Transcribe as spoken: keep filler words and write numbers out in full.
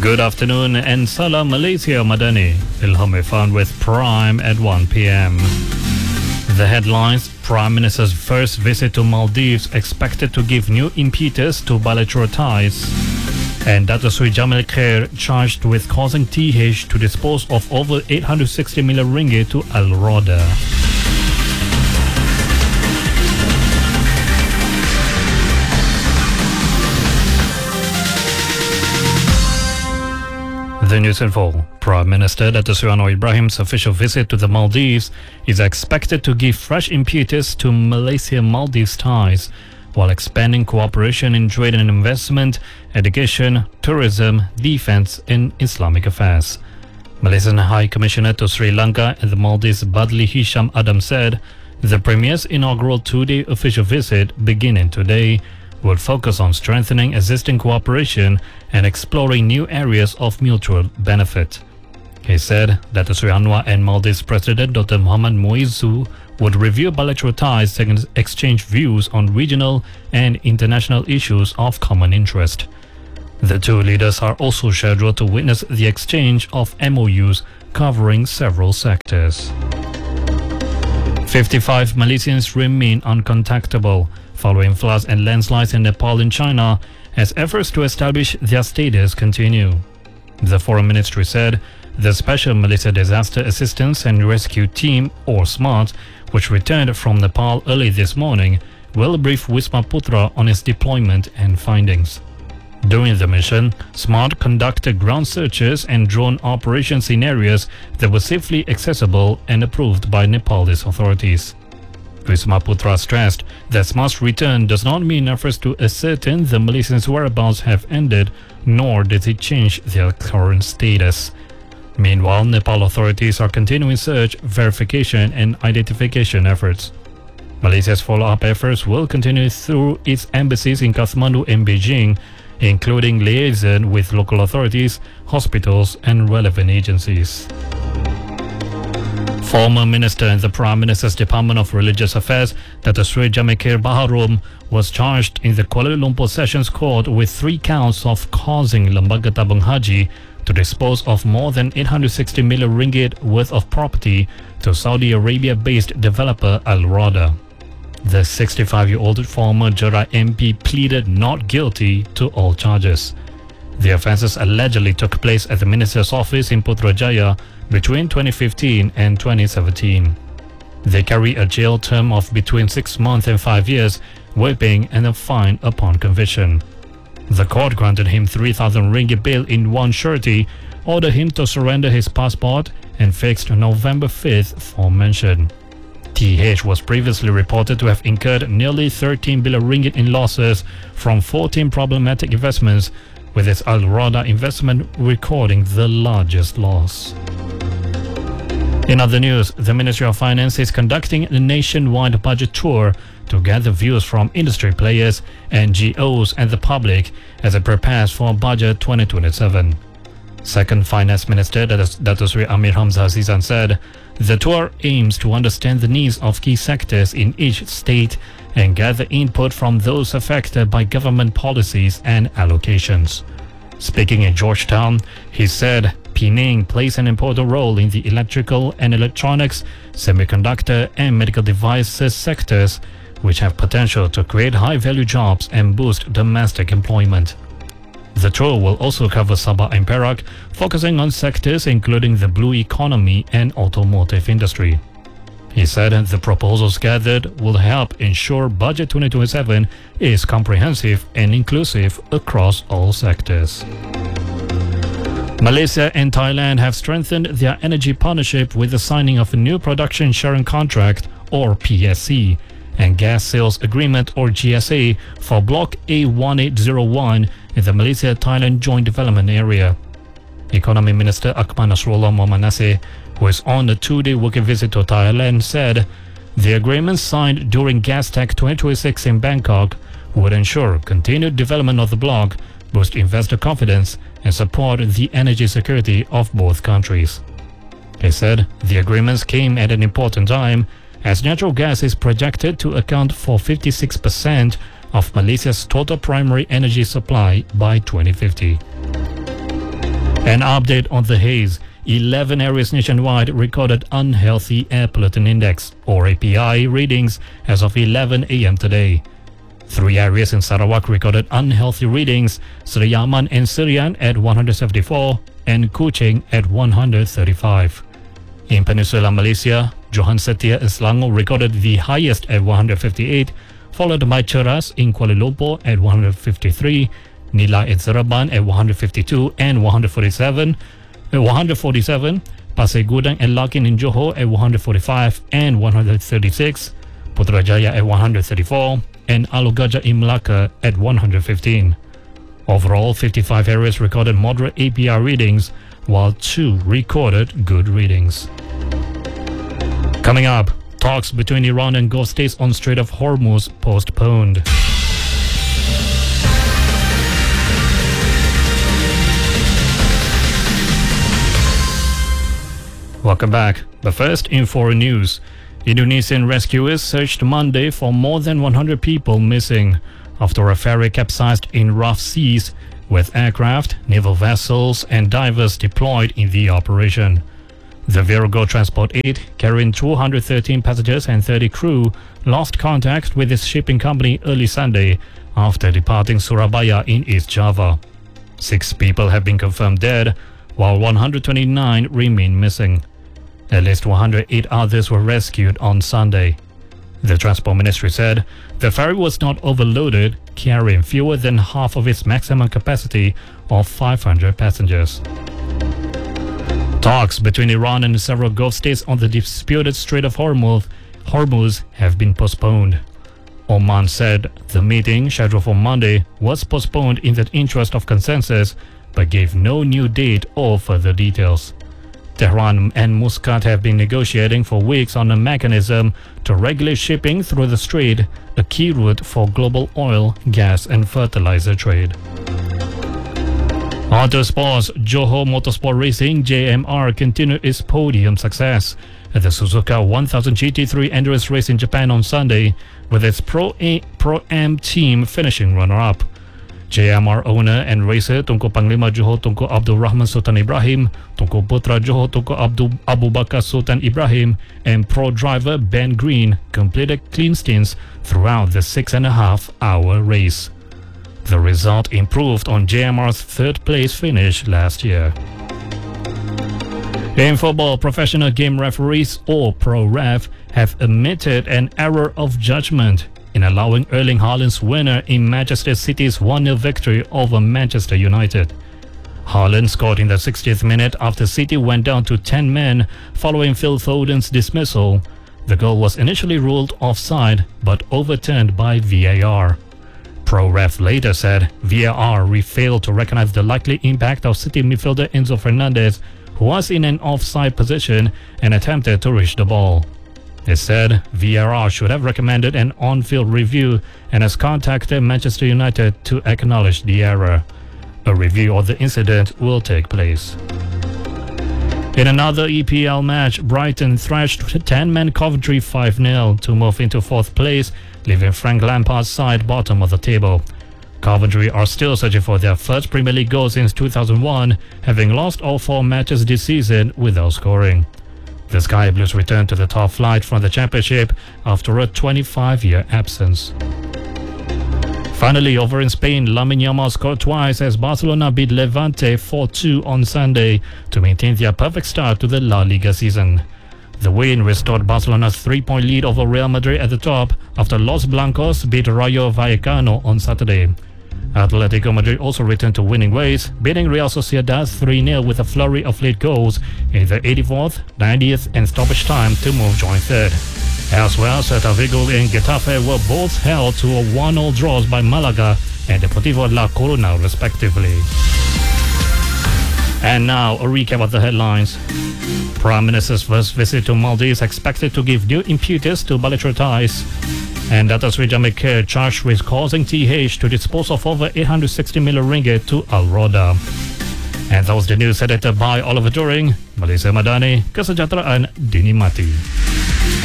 Good afternoon and Salam Malaysia Madani. Ilham Irfan with Prime at one p.m. The headlines: Prime Minister's first visit to Maldives expected to give new impetus to bilateral ties. And Dato' Sri Jamil Khair charged with causing T H to dispose of over eight hundred sixty million ringgit to Al Roda. The news in full. Prime Minister Dato' Sri Anwar Ibrahim's official visit to the Maldives is expected to give fresh impetus to Malaysia-Maldives ties, while expanding cooperation in trade and investment, education, tourism, defence and Islamic affairs. Malaysian High Commissioner to Sri Lanka and the Maldives Badli Hisham Adam said the Premier's inaugural two-day official visit, beginning today, will focus on strengthening existing cooperation and exploring new areas of mutual benefit. He said that Sri Anwar and Maldives President Doctor Muhammad Muizzu would review bilateral ties and exchange views on regional and international issues of common interest. The two leaders are also scheduled to witness the exchange of M O Us covering several sectors. fifty-five Malaysians remain uncontactable following floods and landslides in Nepal and China as efforts to establish their status continue. The Foreign Ministry said the Special Malaysia Disaster Assistance and Rescue Team, or SMART, which returned from Nepal early this morning, will brief Wisma Putra on its deployment and findings. During the mission, SMART conducted ground searches and drone operations in areas that were safely accessible and approved by Nepalese authorities. Wisma Putra stressed that SMART's return does not mean efforts to ascertain the Malaysians' whereabouts have ended, nor does it change their current status. Meanwhile, Nepal authorities are continuing search, verification and identification efforts. Malaysia's follow-up efforts will continue through its embassies in Kathmandu and Beijing, including liaison with local authorities, hospitals and relevant agencies. Former Minister in the Prime Minister's Department of Religious Affairs, Dato' Sri Jamil Khair Baharom, was charged in the Kuala Lumpur Sessions Court with three counts of causing Lembaga Tabung Haji to dispose of more than eight hundred sixty million ringgit worth of property to Saudi Arabia-based developer Al Roda. The sixty-five-year-old former Jerat M P pleaded not guilty to all charges. The offences allegedly took place at the Minister's office in Putrajaya between twenty fifteen and twenty seventeen. They carry a jail term of between six months and five years, whipping and a fine upon conviction. The court granted him three thousand ringgit bail in one surety, ordered him to surrender his passport and fixed November fifth for mention. T H was previously reported to have incurred nearly thirteen billion ringgit in losses from fourteen problematic investments, with its Al Roda investment recording the largest loss. In other news, the Ministry of Finance is conducting a nationwide budget tour to gather views from industry players, N G Os and the public as it prepares for Budget twenty twenty-seven. Second Finance Minister Dato' Sri Amir Hamzah Azizan said the tour aims to understand the needs of key sectors in each state and gather input from those affected by government policies and allocations. Speaking in Georgetown, he said Penang plays an important role in the electrical and electronics, semiconductor and medical devices sectors, which have potential to create high-value jobs and boost domestic employment. The tour will also cover Sabah and Perak, focusing on sectors including the blue economy and automotive industry. He said the proposals gathered will help ensure Budget twenty twenty-seven is comprehensive and inclusive across all sectors. Malaysia and Thailand have strengthened their energy partnership with the signing of a new production sharing contract, or P S C, and gas sales agreement, or G S A, for Block A one eight zero one in the Malaysia-Thailand Joint Development Area. Economy Minister Akmal Nasrullah Mohammad Nasir, who is on a two-day working visit to Thailand, said the agreement signed during GasTech twenty twenty-six in Bangkok would ensure continued development of the bloc, boost investor confidence and support the energy security of both countries. He said the agreements came at an important time as natural gas is projected to account for fifty-six percent of Malaysia's total primary energy supply by twenty fifty. An update on the haze. eleven areas nationwide recorded unhealthy air pollutant index, or A P I, readings as of eleven a m today. Three areas in Sarawak recorded unhealthy readings, Seri Yaman and Sirian at one hundred seventy-four and Kuching at one hundred thirty-five. In Peninsular Malaysia, Johan Setia and Selangor recorded the highest at one hundred fifty-eight, followed by Cheras in Kuala Lumpur at one hundred fifty-three, Nila and Seremban at one hundred fifty-two and one hundred forty-seven, one hundred forty-seven, Pasir Gudang and Larkin in Johor at one hundred forty-five and one hundred thirty-six, Putrajaya at one hundred thirty-four, and Alor Gajah in Melaka at one hundred fifteen. Overall, fifty-five areas recorded moderate A P I readings, while two recorded good readings. Coming up, talks between Iran and Gulf states on Strait of Hormuz postponed. Welcome back. But first, in foreign news, Indonesian rescuers searched Monday for more than one hundred people missing after a ferry capsized in rough seas, with aircraft, naval vessels, and divers deployed in the operation. The Virgo Transport eight, carrying two hundred thirteen passengers and thirty crew, lost contact with its shipping company early Sunday after departing Surabaya in East Java. Six people have been confirmed dead, while one hundred twenty-nine remain missing. At least one hundred eight others were rescued on Sunday. The Transport Ministry said the ferry was not overloaded, carrying fewer than half of its maximum capacity of five hundred passengers. Talks between Iran and several Gulf states on the disputed Strait of Hormuz, Hormuz have been postponed. Oman said the meeting, scheduled for Monday, was postponed in the interest of consensus, but gave no new date or further details. Tehran and Muscat have been negotiating for weeks on a mechanism to regulate shipping through the strait, a key route for global oil, gas and fertilizer trade. Auto sports, Johor Motorsport Racing J M R continued its podium success at the Suzuka one thousand G T three Endurance Race in Japan on Sunday, with its Pro-A, Pro-Am team finishing runner-up. J M R owner and racer Tunku Panglima Johor Tunku Abdul Rahman Sultan Ibrahim, Tunku Putra Johor Tunku Abdul Abu Bakar Sultan Ibrahim, and pro driver Ben Green completed clean stints throughout the six and a half hour race. The result improved on J M R's third place finish last year. In football, professional game referees, or ProRef, have admitted an error of judgment in allowing Erling Haaland's winner in Manchester City's one nil victory over Manchester United. Haaland scored in the sixtieth minute after City went down to ten men following Phil Foden's dismissal. The goal was initially ruled offside but overturned by V A R. ProRef later said V A R failed to recognize the likely impact of City midfielder Enzo Fernandez, who was in an offside position and attempted to reach the ball. It said V A R should have recommended an on-field review and has contacted Manchester United to acknowledge the error. A review of the incident will take place. In another E P L match, Brighton thrashed ten-man Coventry five nil to move into fourth place, leaving Frank Lampard's side bottom of the table. Coventry are still searching for their first Premier League goal since two thousand one, having lost all four matches this season without scoring. The Sky Blues returned to the top flight from the Championship after a twenty-five-year absence. Finally, over in Spain, Lamine Yamal scored twice as Barcelona beat Levante four two on Sunday to maintain their perfect start to the La Liga season. The win restored Barcelona's three-point lead over Real Madrid at the top after Los Blancos beat Rayo Vallecano on Saturday. Atletico Madrid also returned to winning ways, beating Real Sociedad three nil with a flurry of late goals in the eighty-fourth, ninetieth and stoppage time to move joint third. Elsewhere, Celta Vigo and Getafe were both held to a one all draws by Malaga and Deportivo La Coruna respectively. And now, a recap of the headlines. Prime Minister's first visit to Maldives expected to give new impetus to bilateral ties. And Dato' Sri Jamil charged with causing T H to dispose of over eight hundred sixty million ringgit to Al-Roda. And that was the news edited by Oliver Turing. Malaysia Madani, kesejahteraan dinikmati.